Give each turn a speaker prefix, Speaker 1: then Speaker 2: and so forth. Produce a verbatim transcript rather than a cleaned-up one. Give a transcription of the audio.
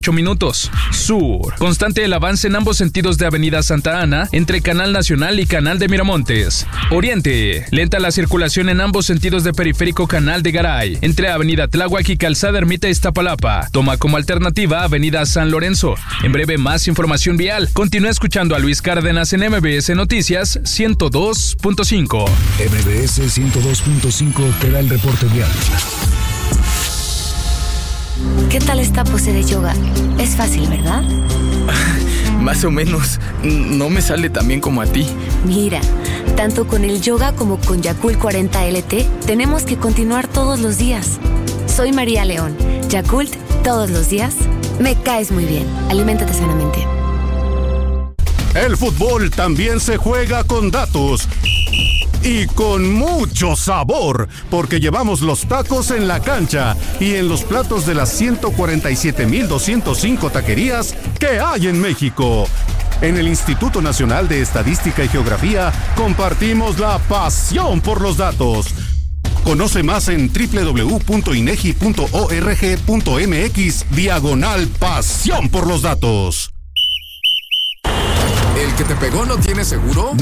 Speaker 1: ocho minutos. Sur. Constante el avance en ambos sentidos de Avenida Santa Ana, entre Canal Nacional y Canal de Miramontes. Oriente. Lenta la circulación en ambos sentidos de Periférico Canal de Garay, entre Avenida Tláhuac y Calzada Ermita Iztapalapa. Toma como alternativa Avenida San Lorenzo. En breve, más información vial. Continúa escuchando a Luis Cárdenas en M B S Noticias ciento dos punto cinco.
Speaker 2: M B S ciento dos punto cinco te da el reporte vial.
Speaker 3: ¿Qué tal esta pose de yoga? Es fácil, ¿verdad?
Speaker 4: Más o menos. No me sale tan bien como a ti.
Speaker 3: Mira, tanto con el yoga como con Yakult cuarenta L T, tenemos que continuar todos los días. Soy María León. Yakult, todos los días. Me caes muy bien. Aliméntate sanamente.
Speaker 5: El fútbol también se juega con datos. Y con mucho sabor, porque llevamos los tacos en la cancha y en los platos de las ciento cuarenta y siete mil doscientos cinco taquerías que hay en México. En el Instituto Nacional de Estadística y Geografía compartimos la pasión por los datos. Conoce más en doble u doble u doble u punto inegi punto org punto mx diagonal pasión por los datos.
Speaker 6: ¿El que te pegó no tiene seguro?